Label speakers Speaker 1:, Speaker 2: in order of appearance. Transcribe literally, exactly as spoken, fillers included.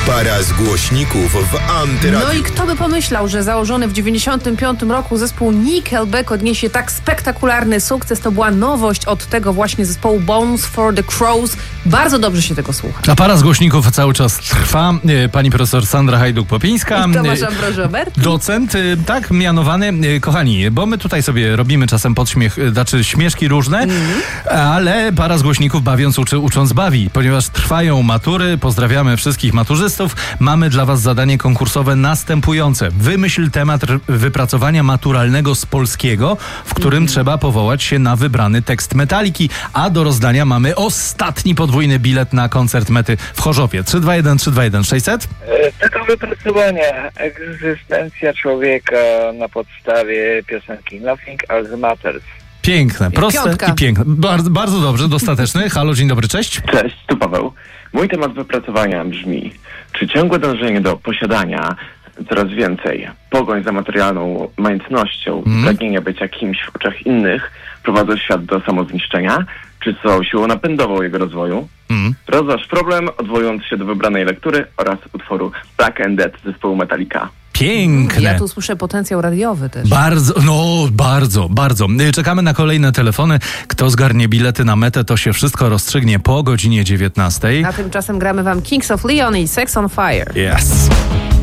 Speaker 1: Para z głośników w Antyradiu.
Speaker 2: No i kto by pomyślał, że założony w dziewięćdziesiątym piątym roku zespół Nickelback odniesie tak spektakularny sukces. To była nowość od tego właśnie zespołu Bones for the Crows. Bardzo dobrze się tego słucha.
Speaker 3: A para z głośników cały czas trwa. Pani profesor Sandra Hajduk-Popińska.
Speaker 2: I Tomasz Ambroży-Oberty.
Speaker 3: Docent, tak, mianowany. Kochani, bo my tutaj sobie robimy czasem podśmiech, znaczy śmieszki różne, mm. ale para z głośników bawiąc uczy, ucząc bawi. Ponieważ trwają matury, pozdrawiamy wszystkich maturzystów. Mamy dla was zadanie konkursowe następujące. Wymyśl temat r- wypracowania maturalnego z polskiego, w którym mm. trzeba powołać się na wybrany tekst Metaliki, a do rozdania mamy ostatni podwójny bilet na koncert Mety w Chorzopie. trzy dwa jeden trzy dwa jeden sześćset.
Speaker 4: Tego wypracowania egzystencja człowieka na podstawie piosenki Nothing Else Matters.
Speaker 3: Piękne, proste
Speaker 2: Piątka.
Speaker 3: i piękne. Bardzo, bardzo dobrze, dostateczny. Halo, dzień dobry, cześć.
Speaker 5: Cześć, tu Paweł. Mój temat wypracowania brzmi: czy ciągłe dążenie do posiadania coraz więcej, pogoń za materialną majątnością i
Speaker 3: Mm.
Speaker 5: pragnienie bycia kimś w oczach innych prowadzą świat do samozniszczenia, czy są siłą napędową jego rozwoju?
Speaker 3: Mm.
Speaker 5: Rozważ problem, odwołując się do wybranej lektury oraz utworu Black and Dead zespołu Metallica.
Speaker 3: Piękne.
Speaker 2: Ja tu słyszę potencjał radiowy też.
Speaker 3: Bardzo, no bardzo, bardzo. Czekamy na kolejne telefony. Kto zgarnie bilety na Metę, to się wszystko rozstrzygnie po godzinie dziewiętnastej.
Speaker 2: A tymczasem gramy wam Kings of Leon i Sex on Fire.
Speaker 3: Yes.